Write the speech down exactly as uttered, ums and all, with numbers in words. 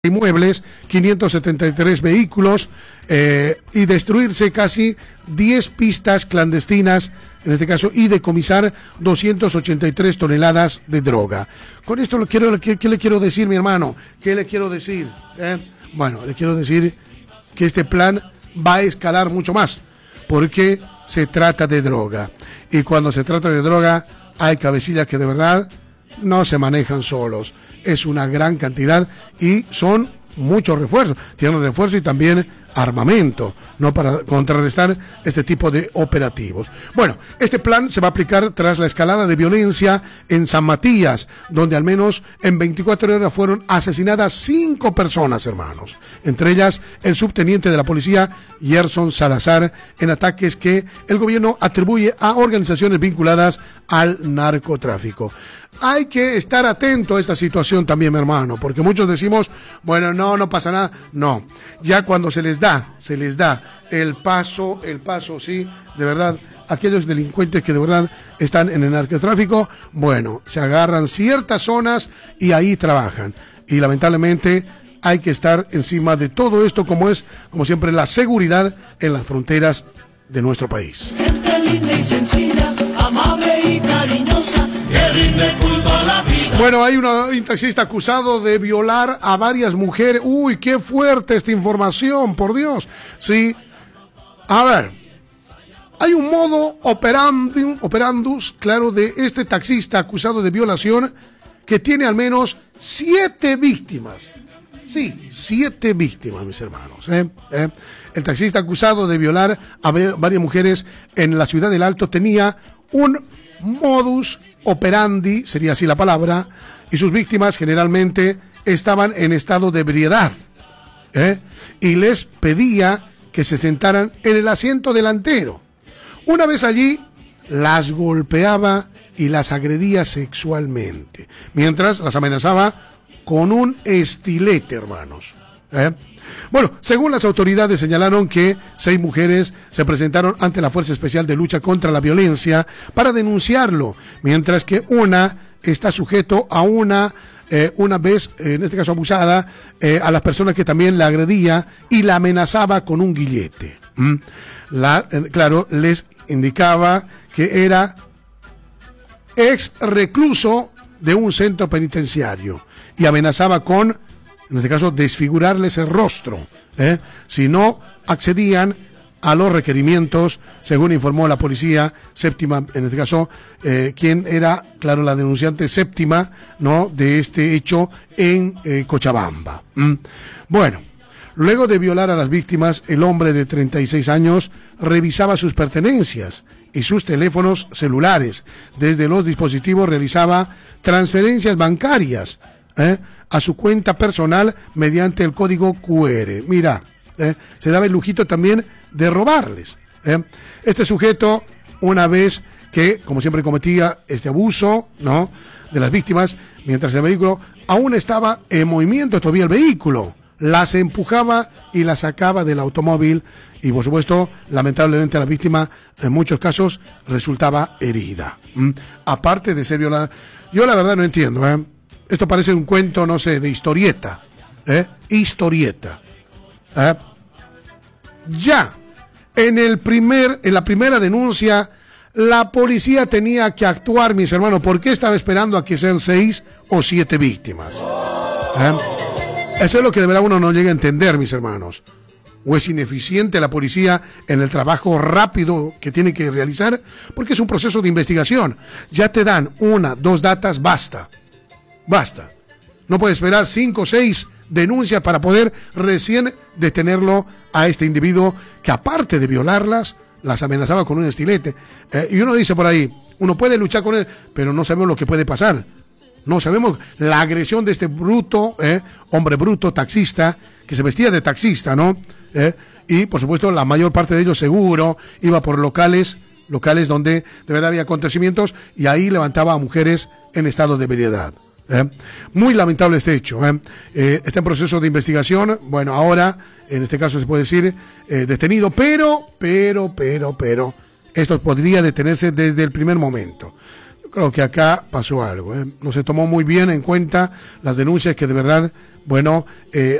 inmuebles, quinientos setenta y tres vehículos eh, y destruirse casi diez pistas clandestinas, en este caso, y decomisar doscientas ochenta y tres toneladas de droga. Con esto lo quiero, ¿qué, qué le quiero decir, mi hermano? ¿Qué le quiero decir? ¿Eh? Bueno, le quiero decir que este plan va a escalar mucho más, porque se trata de droga. Y cuando se trata de droga, hay cabecillas que de verdad no se manejan solos. Es una gran cantidad y son muchos refuerzos. Tienen refuerzo y también armamento, no para contrarrestar este tipo de operativos. Bueno, este plan se va a aplicar tras la escalada de violencia en San Matías, donde al menos en veinticuatro horas fueron asesinadas cinco personas, hermanos. Entre ellas, el subteniente de la policía, Gerson Salazar, en ataques que el gobierno atribuye a organizaciones vinculadas al narcotráfico. Hay que estar atento a esta situación también, mi hermano, porque muchos decimos, bueno, no, no pasa nada. No, ya cuando se les da, se les da el paso, el paso, sí, de verdad, aquellos delincuentes que de verdad están en el narcotráfico, bueno, se agarran ciertas zonas y ahí trabajan. Y lamentablemente hay que estar encima de todo esto, como es, como siempre, la seguridad en las fronteras de nuestro país. Gente linda y sencilla, amable y cariñosa, que rinde culto a la vida. Bueno, hay una, un taxista acusado de violar a varias mujeres. Uy, qué fuerte esta información, por Dios. Sí, a ver, hay un modo operandum, operandus, claro, de este taxista acusado de violación que tiene al menos siete víctimas. Sí, siete víctimas, mis hermanos. ¿eh? ¿Eh? El taxista acusado de violar a varias mujeres en la ciudad del Alto tenía un modus operandi, sería así la palabra, y sus víctimas generalmente estaban en estado de ebriedad, ¿eh? y les pedía que se sentaran en el asiento delantero. Una vez allí, las golpeaba y las agredía sexualmente, mientras las amenazaba con un estilete, hermanos. ¿Eh? Bueno, según las autoridades señalaron que seis mujeres se presentaron ante la Fuerza Especial de Lucha contra la Violencia para denunciarlo, mientras que una está sujeto a una, eh, una vez, en este caso abusada, eh, a las personas que también la agredía y la amenazaba con un guillete. ¿Mm? La, eh, claro, les indicaba que era ex recluso de un centro penitenciario y amenazaba con, en este caso, desfigurarles el rostro, ¿eh? si no accedían a los requerimientos, según informó la policía séptima, en este caso, eh, quien era, claro, la denunciante séptima, ¿no?, de este hecho en eh, Cochabamba. ¿Mm? Bueno, luego de violar a las víctimas, el hombre de treinta y seis años revisaba sus pertenencias y sus teléfonos celulares. Desde los dispositivos realizaba transferencias bancarias ¿eh? a su cuenta personal mediante el código cu erre. Mira, ¿eh? se daba el lujito también de robarles. ¿eh? Este sujeto, una vez que, como siempre, cometía este abuso, ¿no?, de las víctimas, mientras el vehículo aún estaba en movimiento, todavía el vehículo, las empujaba y las sacaba del automóvil y, por supuesto, lamentablemente la víctima en muchos casos resultaba herida. ¿Mm? Aparte de ser violada, yo la verdad no entiendo, ¿eh? Esto parece un cuento, no sé, de historieta, ¿eh? Historieta. ¿eh? Ya en el primer, en la primera denuncia, la policía tenía que actuar, mis hermanos. ¿Por qué estaba esperando a que sean seis o siete víctimas? ¿Eh? Eso es lo que de verdad uno no llega a entender, mis hermanos. ¿O es ineficiente la policía en el trabajo rápido que tiene que realizar? Porque es un proceso de investigación. Ya te dan una, dos datas, basta. Basta. No puede esperar cinco o seis denuncias para poder recién detenerlo a este individuo que, aparte de violarlas, las amenazaba con un estilete. Eh, y uno dice por ahí, uno puede luchar con él, pero no sabemos lo que puede pasar. No sabemos la agresión de este bruto, eh, hombre bruto, taxista, que se vestía de taxista, ¿no? Eh, y, por supuesto, la mayor parte de ellos seguro iba por locales, locales donde de verdad había acontecimientos y ahí levantaba a mujeres en estado de ebriedad. ¿eh? Muy lamentable este hecho. ¿eh? Eh, está en proceso de investigación. Bueno, ahora, en este caso se puede decir eh, detenido, pero, pero, pero, pero, esto podría detenerse desde el primer momento. Creo que acá pasó algo, ¿eh? No se tomó muy bien en cuenta las denuncias que de verdad bueno, eh,